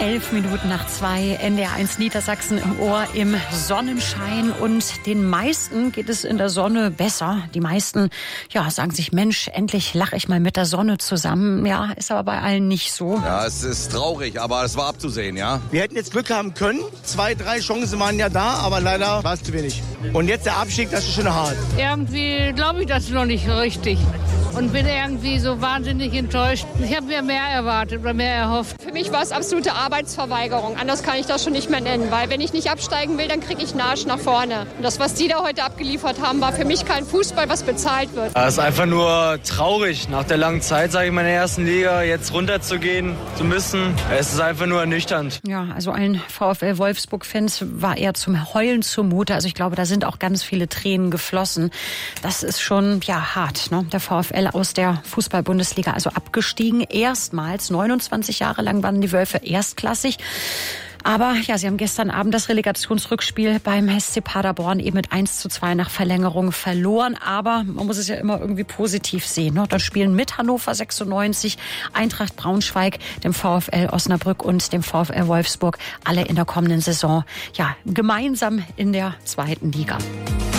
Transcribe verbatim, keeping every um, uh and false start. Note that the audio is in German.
Elf Minuten nach zwei, N D R eins Niedersachsen im Ohr im Sonnenschein. Und den meisten geht es in der Sonne besser. Die meisten, ja, sagen sich, Mensch, endlich lache ich mal mit der Sonne zusammen. Ja, ist aber bei allen nicht so. Ja, es ist traurig, aber es war abzusehen, ja. Wir hätten jetzt Glück haben können. Zwei, drei Chancen waren ja da, aber leider war es zu wenig. Und jetzt der Abstieg, das ist schon hart. Irgendwie glaube ich das noch nicht richtig. Und bin irgendwie so wahnsinnig enttäuscht. Ich habe mir mehr erwartet oder mehr erhofft. Für mich war es absolute Arbeitsverweigerung. Anders kann ich das schon nicht mehr nennen. Weil wenn ich nicht absteigen will, dann kriege ich einen Arsch nach vorne. Und das, was die da heute abgeliefert haben, war für mich kein Fußball, was bezahlt wird. Es ist einfach nur traurig, nach der langen Zeit, sage ich mal, in der ersten Liga jetzt runterzugehen zu müssen. Es ist einfach nur ernüchternd. Ja, also allen VfL Wolfsburg-Fans war eher zum Heulen zumute. Also ich glaube, da sind auch ganz viele Tränen geflossen. Das ist schon, ja, hart, ne? Der VfL aus der Fußball-Bundesliga, also abgestiegen. Erstmals, neunundzwanzig Jahre lang waren die Wölfe erstklassig. Aber ja, sie haben gestern Abend das Relegationsrückspiel beim S C Paderborn eben mit eins zu zwei nach Verlängerung verloren. Aber man muss es ja immer irgendwie positiv sehen, ne? Dann spielen mit Hannover sechsundneunzig, Eintracht Braunschweig, dem VfL Osnabrück und dem VfL Wolfsburg alle in der kommenden Saison ja gemeinsam in der zweiten Liga.